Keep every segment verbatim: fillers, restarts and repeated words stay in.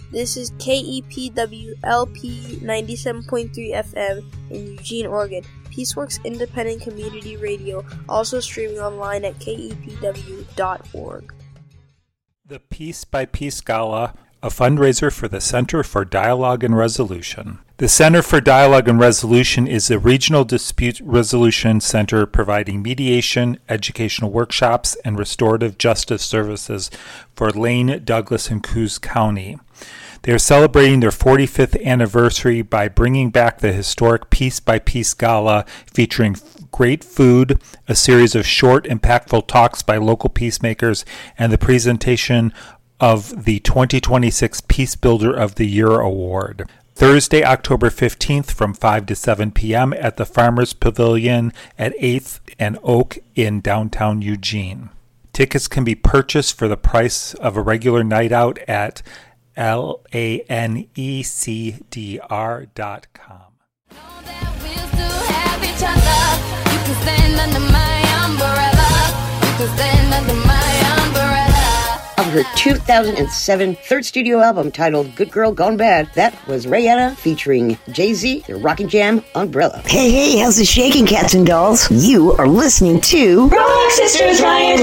This is K E P W L P ninety-seven point three F M in Eugene, Oregon. Peaceworks Independent Community Radio, also streaming online at K E P W dot org. The Peace by Peace Gala, a fundraiser for the Center for Dialogue and Resolution. The Center for Dialogue and Resolution is a regional dispute resolution center providing mediation, educational workshops, and restorative justice services for Lane, Douglas, and Coos County. They are celebrating their forty-fifth anniversary by bringing back the historic Peace by Peace Gala, featuring great food, a series of short, impactful talks by local peacemakers, and the presentation of the twenty twenty-six Peace Builder of the Year Award. Thursday, October fifteenth from five to seven p.m. at the Farmers Pavilion at eighth and Oak in downtown Eugene. Tickets can be purchased for the price of a regular night out at L A N E C D R dot com. Of her two thousand seven third studio album titled Good Girl Gone Bad, that was Rihanna featuring Jay-Z, the Rockin' Jam Umbrella. Hey, hey, how's it shaking, cats and dolls? You are listening to Rock Sisters Riot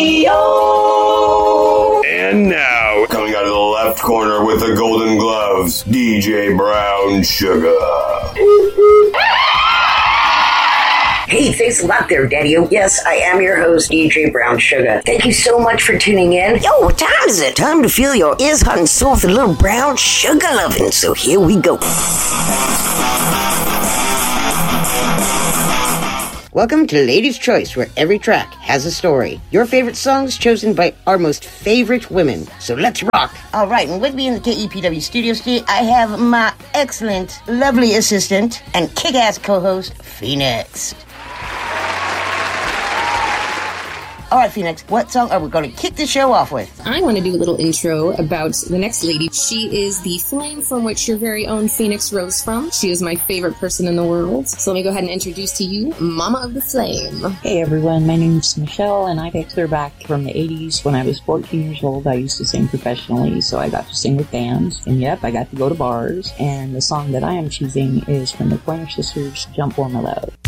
Radio! And now, coming out of the left corner with the golden gloves, D J Brown Sugar. Hey, thanks a lot there, Daddy-O. Yes, I am your host, D J Brown Sugar. Thank you so much for tuning in. Yo, what time is it? Time to feel your ears hot and soft with a little brown sugar loving. So here we go. Welcome to Ladies' Choice, where every track has a story. Your favorite songs chosen by our most favorite women. So let's rock. All right, and with me in the K E P W studios today, I have my excellent, lovely assistant and kick-ass co-host, Phoenix. All right, Phoenix, what song are we going to kick the show off with? I want to do a little intro about the next lady. She is the flame from which your very own Phoenix rose from. She is my favorite person in the world. So let me go ahead and introduce to you Mama of the Flame. Hey everyone, my name's Michelle, and I picked her back from the eighties. When I was fourteen years old, I used to sing professionally, so I got to sing with bands. And yep, I got to go to bars. And the song that I am choosing is from the Pointer Sisters, Jump For My Love.